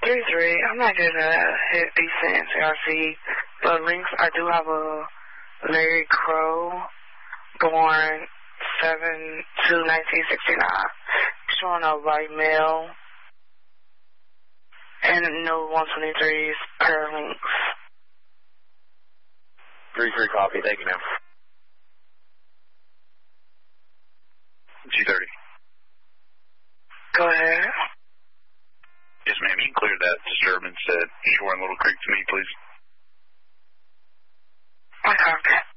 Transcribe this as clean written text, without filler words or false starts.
3-3. I'm not getting a hit decent NCRC, but links, I do have a Larry Crow, born 7/2/1969, showing a white male, and no 123s per links. 3-3 copy, thank you, ma'am. G30. Go ahead. Yes, ma'am. You can clear that disturbance at Shore and Little Creek to me, please. Okay.